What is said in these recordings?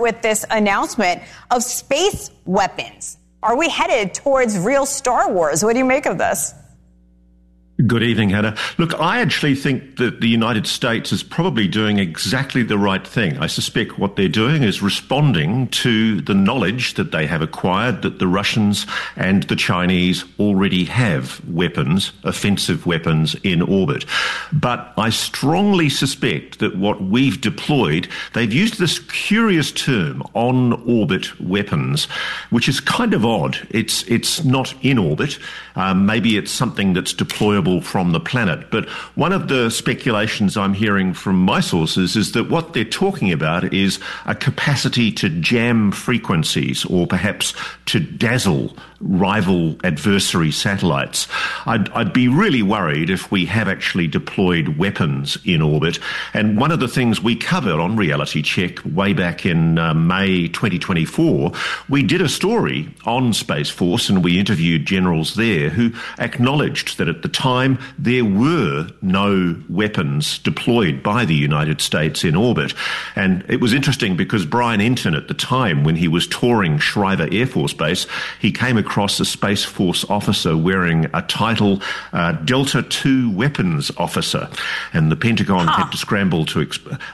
with this announcement of space weapons. Are we headed towards real Star Wars? What do you make of this? Good evening, Hannah. Look, I actually think that the United States is probably doing exactly the right thing. I suspect what they're doing is responding to the knowledge that they have acquired that the Russians and the Chinese already have weapons, offensive weapons, in orbit. But I strongly suspect that what we've deployed, they've used this curious term, on-orbit weapons, which is kind of odd. It's not in orbit. Maybe it's something that's deployable from the planet. But one of the speculations I'm hearing from my sources is that what they're talking about is a capacity to jam frequencies or perhaps to dazzle rival adversary satellites. I'd be really worried if we have actually deployed weapons in orbit. And one of the things we covered on Reality Check way back in May 2024, we did a story on Space Force and we interviewed generals there who acknowledged that at the time there were no weapons deployed by the United States in orbit. And it was interesting because Brian Enton at the time, when he was touring Schriever Air Force Base, he came across a Space Force officer wearing a title, Delta II Weapons Officer. And the Pentagon had to scramble to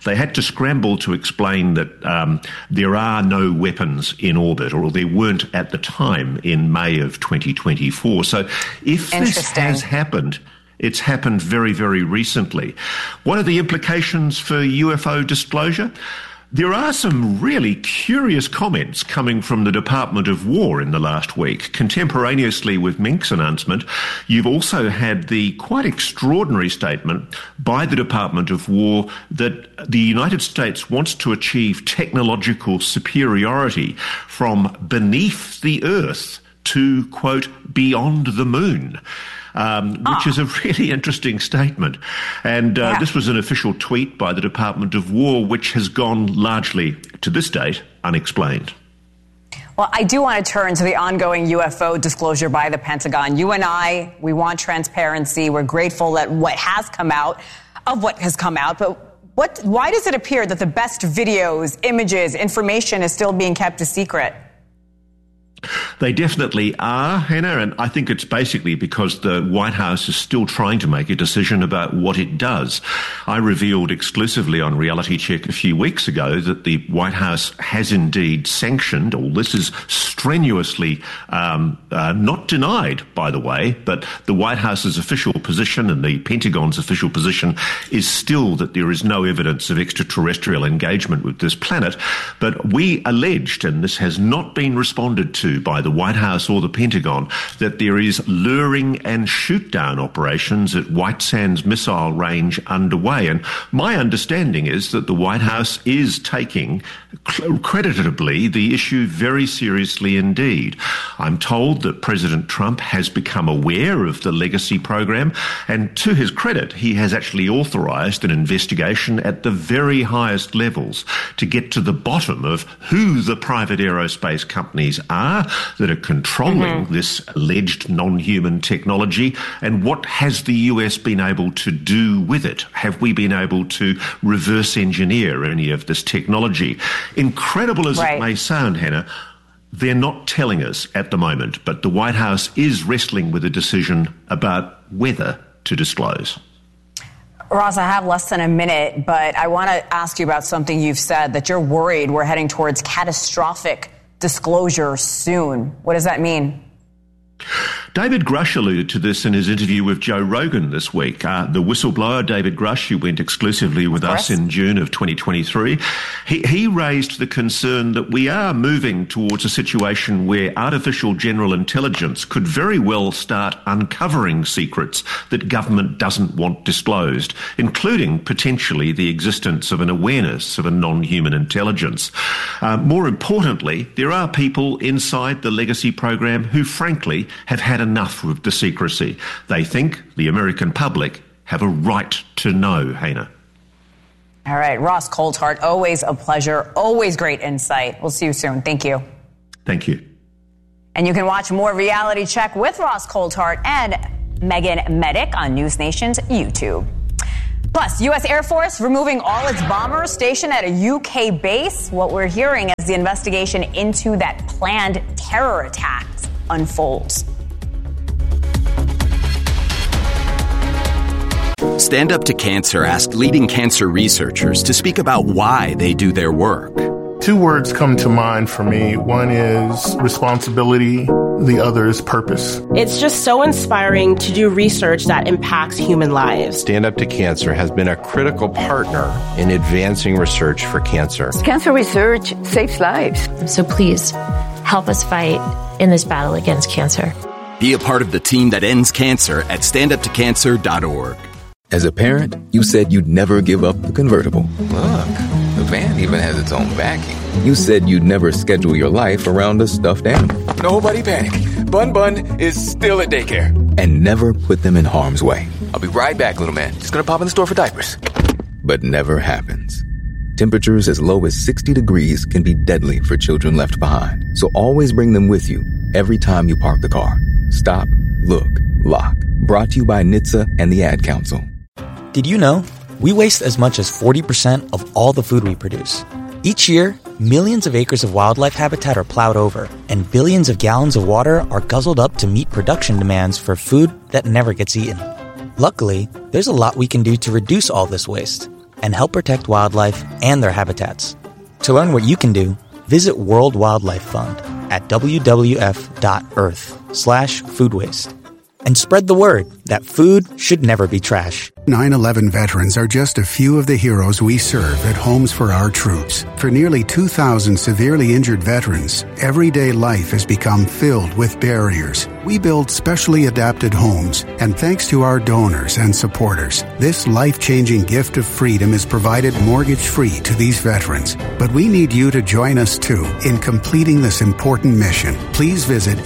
explain that there are no weapons in orbit, or there weren't at the time in May of 2024. So if this has happened, it's happened very, very recently. What are the implications for UFO disclosure? There are some really curious comments coming from the Department of War in the last week. Contemporaneously with Mink's announcement, you've also had the quite extraordinary statement by the Department of War that the United States wants to achieve technological superiority from beneath the Earth to, quote, beyond the moon. Which is a really interesting statement. And this was an official tweet by the Department of War, which has gone largely, to this date, unexplained. Well, I do want to turn to the ongoing UFO disclosure by the Pentagon. You and I, we want transparency. We're grateful at what has come out, but why does it appear that the best videos, images, information is still being kept a secret? They definitely are, Hannah, and I think it's basically because the White House is still trying to make a decision about what it does. I revealed exclusively on Reality Check a few weeks ago that the White House has indeed sanctioned, or this is strenuously not denied, by the way, but the White House's official position and the Pentagon's official position is still that there is no evidence of extraterrestrial engagement with this planet. But we alleged, and this has not been responded to by the White House or the Pentagon, that there is luring and shoot-down operations at White Sands Missile Range underway. And my understanding is that the White House is taking, creditably, the issue very seriously indeed. I'm told that President Trump has become aware of the Legacy program, and to his credit, he has actually authorized an investigation at the very highest levels to get to the bottom of who the private aerospace companies are that are controlling this alleged non-human technology, and what has the US been able to do with it? Have we been able to reverse engineer any of this technology? Incredible as it may sound, Hannah, they're not telling us at the moment, but the White House is wrestling with a decision about whether to disclose. Ross, I have less than a minute, but I want to ask you about something you've said, that you're worried we're heading towards catastrophic disclosure soon. What does that mean? David Grush alluded to this in his interview with Joe Rogan this week. The whistleblower, David Grush, who went exclusively with us in June of 2023, he raised the concern that we are moving towards a situation where artificial general intelligence could very well start uncovering secrets that government doesn't want disclosed, including potentially the existence of an awareness of a non-human intelligence. More importantly, there are people inside the Legacy program who, frankly, have had enough of the secrecy. They think the American public have a right to know, Hannah. All right, Ross Coulthart, always a pleasure, always great insight. We'll see you soon. Thank you. Thank you. And you can watch more Reality Check with Ross Coulthart and Megan Medic on News Nation's YouTube. Plus, U.S. Air Force removing all its bombers stationed at a U.K. base. What we're hearing as the investigation into that planned terror attack unfolds. Stand Up to Cancer asked leading cancer researchers to speak about why they do their work. Two words come to mind for me. One is responsibility. The other is purpose. It's just so inspiring to do research that impacts human lives. Stand Up to Cancer has been a critical partner in advancing research for cancer. Cancer research saves lives. So please, help us fight in this battle against cancer. Be a part of the team that ends cancer at standuptocancer.org. As a parent, you said you'd never give up the convertible. Look, the van even has its own backing. You said you'd never schedule your life around a stuffed animal. Nobody panic. Bun is still at daycare. And never put them in harm's way. I'll be right back, little man. Just gonna pop in the store for diapers. But never happens. Temperatures as low as 60 degrees can be deadly for children left behind. So always bring them with you every time you park the car. Stop, look, lock. Brought to you by NHTSA and the Ad Council. Did you know we waste as much as 40% of all the food we produce? Each year, millions of acres of wildlife habitat are plowed over, and billions of gallons of water are guzzled up to meet production demands for food that never gets eaten. Luckily, there's a lot we can do to reduce all this waste and help protect wildlife and their habitats. To learn what you can do, visit World Wildlife Fund at wwf.earth/foodwaste. And spread the word that food should never be trash. 9/11 veterans are just a few of the heroes we serve at Homes for Our Troops. For nearly 2,000 severely injured veterans, everyday life has become filled with barriers. We build specially adapted homes, and thanks to our donors and supporters, this life-changing gift of freedom is provided mortgage-free to these veterans. But we need you to join us, too, in completing this important mission. Please visit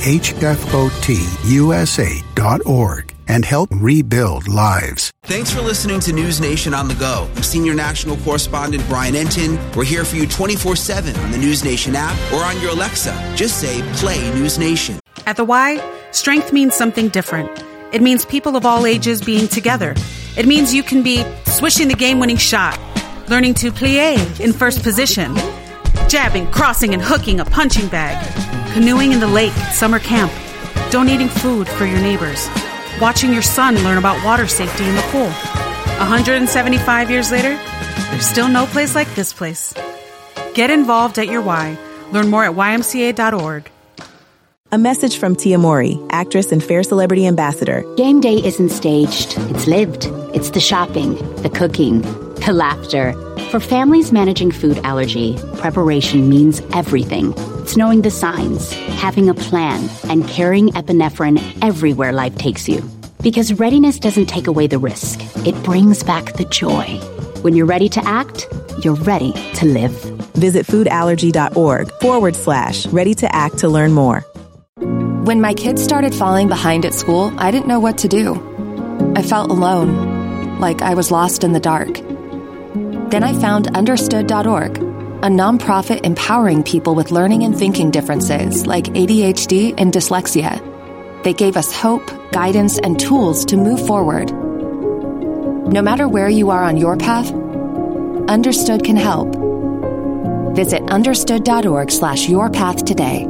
hfotusa.org and help rebuild lives. Thanks for listening to News Nation on the go. I'm Senior National Correspondent Brian Entin. We're here for you 24/7 on the News Nation app or on your Alexa. Just say, play News Nation. At the Y, strength means something different. It means people of all ages being together. It means you can be swishing the game-winning shot, learning to plie in first position, jabbing, crossing, and hooking a punching bag, canoeing in the lake at summer camp, donating food for your neighbors, watching your son learn about water safety in the pool. 175 years later, there's still no place like this place. Get involved at your Y. Learn more at ymca.org. A message from Tia Mori, actress and Fair Celebrity Ambassador. Game day isn't staged. It's lived. It's the shopping, the cooking, the laughter. For families managing food allergy, preparation means everything. It's knowing the signs, having a plan, and carrying epinephrine everywhere life takes you. Because readiness doesn't take away the risk. It brings back the joy. When you're ready to act, you're ready to live. Visit foodallergy.org/ready to act to learn more. When my kids started falling behind at school, I didn't know what to do. I felt alone, like I was lost in the dark. Then I found Understood.org, a nonprofit empowering people with learning and thinking differences like ADHD and dyslexia. They gave us hope, guidance, and tools to move forward. No matter where you are on your path, Understood can help. Visit Understood.org/yourpath today.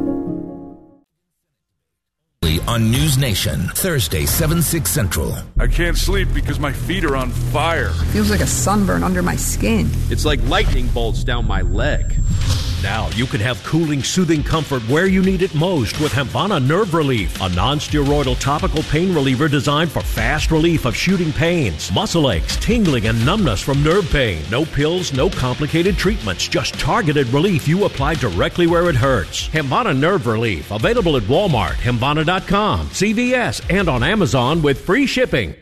On News Nation, Thursday, 7/6 Central. I can't sleep because my feet are on fire. Feels like a sunburn under my skin. It's like lightning bolts down my leg. Now you can have cooling, soothing comfort where you need it most with Hemvana Nerve Relief, a non-steroidal topical pain reliever designed for fast relief of shooting pains, muscle aches, tingling, and numbness from nerve pain. No pills, no complicated treatments, just targeted relief you apply directly where it hurts. Hemvana Nerve Relief, available at Walmart, Hemvana.com, CVS, and on Amazon with free shipping.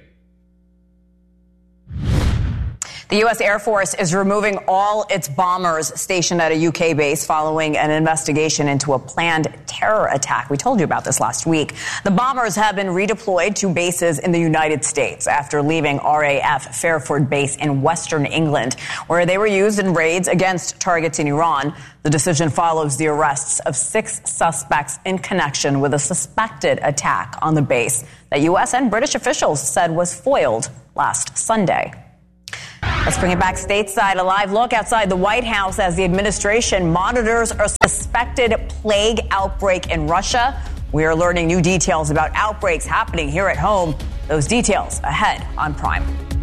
The U.S. Air Force is removing all its bombers stationed at a UK base following an investigation into a planned terror attack. We told you about this last week. The bombers have been redeployed to bases in the United States after leaving RAF Fairford Base in Western England, where they were used in raids against targets in Iran. The decision follows the arrests of 6 suspects in connection with a suspected attack on the base that U.S. and British officials said was foiled last Sunday. Let's bring it back stateside. A live look outside the White House as the administration monitors a suspected plague outbreak in Russia. We are learning new details about outbreaks happening here at home. Those details ahead on Prime.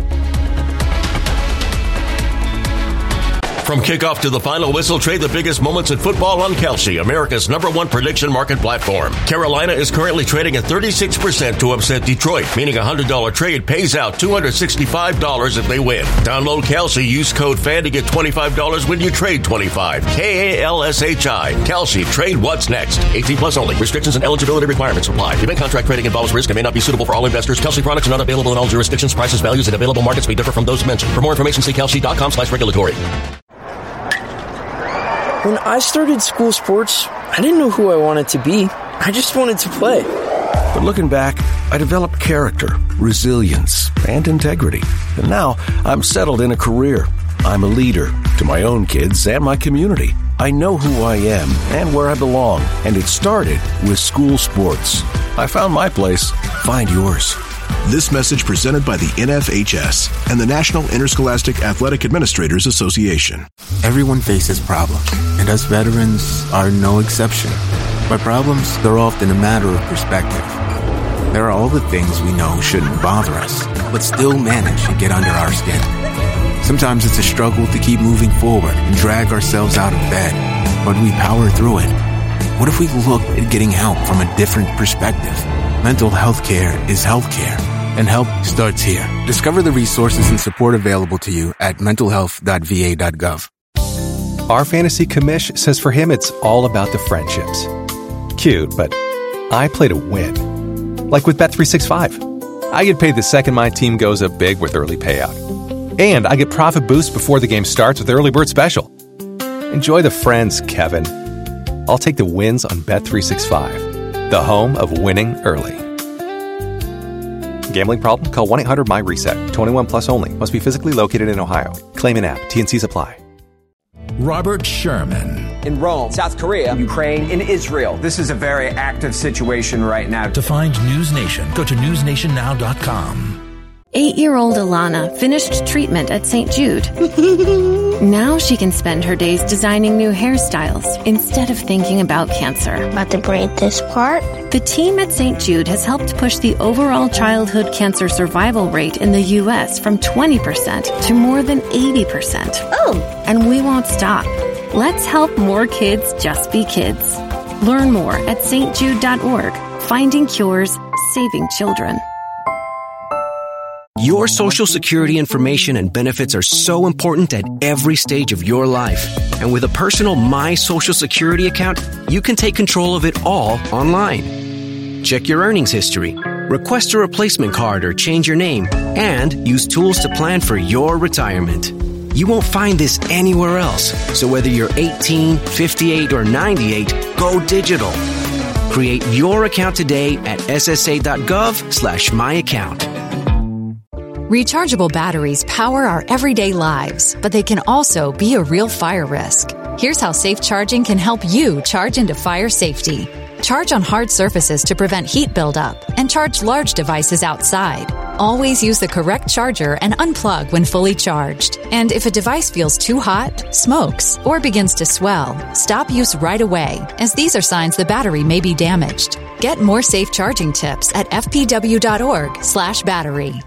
From kickoff to the final whistle, trade the biggest moments in football on Kalshi, America's #1 prediction market platform. Carolina is currently trading at 36% to upset Detroit, meaning a $100 trade pays out $265 if they win. Download Kalshi, use code FAN to get $25 when you trade 25. KALSHI. Kalshi, trade what's next. 18 plus only. Restrictions and eligibility requirements apply. Event contract trading involves risk and may not be suitable for all investors. Kalshi products are not available in all jurisdictions. Prices, values, and available markets may differ from those mentioned. For more information, see kalshi.com/regulatory. When I started school sports, I didn't know who I wanted to be. I just wanted to play. But looking back, I developed character, resilience, and integrity. And now I'm settled in a career. I'm a leader to my own kids and my community. I know who I am and where I belong. And it started with school sports. I found my place. Find yours. This message presented by the NFHS and the National Interscholastic Athletic Administrators Association. Everyone faces problems, and us veterans are no exception. By problems, they're often a matter of perspective. There are all the things we know shouldn't bother us, but still manage to get under our skin. Sometimes it's a struggle to keep moving forward and drag ourselves out of bed, but we power through it. What if we looked at getting help from a different perspective? Mental health care is health care, and help starts here. Discover the resources and support available to you at mentalhealth.va.gov. Our fantasy commish says for him it's all about the friendships. Cute, but I play to win. Like with Bet365. I get paid the second my team goes up big with early payout. And I get profit boost before the game starts with Early Bird Special. Enjoy the friends, Kevin. I'll take the wins on Bet365, the home of winning early. Gambling problem? Call 1-800-MY-RESET. 21 plus only. Must be physically located in Ohio. Claim an app. TNCs apply. Robert Sherman. In Rome, South Korea, Ukraine, in Israel. This is a very active situation right now. To find News Nation, go to newsnationnow.com. 8-year-old Alana finished treatment at St. Jude. Now she can spend her days designing new hairstyles instead of thinking about cancer. About to braid this part? The team at St. Jude has helped push the overall childhood cancer survival rate in the U.S. from 20% to more than 80%. Oh! And we won't stop. Let's help more kids just be kids. Learn more at stjude.org. Finding cures, saving children. Your Social Security information and benefits are so important at every stage of your life. And with a personal My Social Security account, you can take control of it all online. Check your earnings history, request a replacement card or change your name, and use tools to plan for your retirement. You won't find this anywhere else. So whether you're 18, 58, or 98, go digital. Create your account today at ssa.gov/myaccount. Rechargeable batteries power our everyday lives, but they can also be a real fire risk. Here's how safe charging can help you charge into fire safety. Charge on hard surfaces to prevent heat buildup, and charge large devices outside. Always use the correct charger and unplug when fully charged. And if a device feels too hot, smokes, or begins to swell, stop use right away, as these are signs the battery may be damaged. Get more safe charging tips at fpw.org/battery.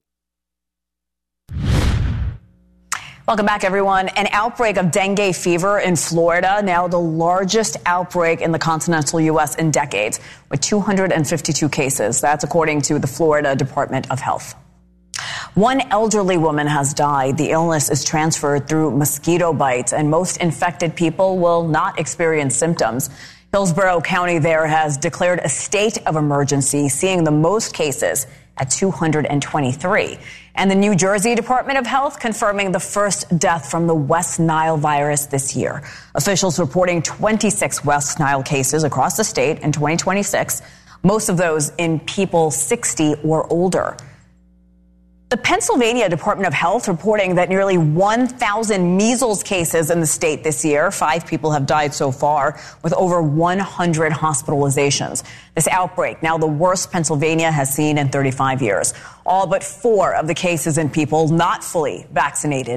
Welcome back, everyone. An outbreak of dengue fever in Florida, now the largest outbreak in the continental U.S. in decades, with 252 cases. That's according to the Florida Department of Health. One elderly woman has died. The illness is transferred through mosquito bites, and most infected people will not experience symptoms. Hillsborough County there has declared a state of emergency, seeing the most cases at 223. And the New Jersey Department of Health confirming the first death from the West Nile virus this year. Officials reporting 26 West Nile cases across the state in 2026, most of those in people 60 or older. The Pennsylvania Department of Health reporting that nearly 1,000 measles cases in the state this year. 5 people have died so far, with over 100 hospitalizations. This outbreak, now the worst Pennsylvania has seen in 35 years. All but 4 of the cases in people not fully vaccinated.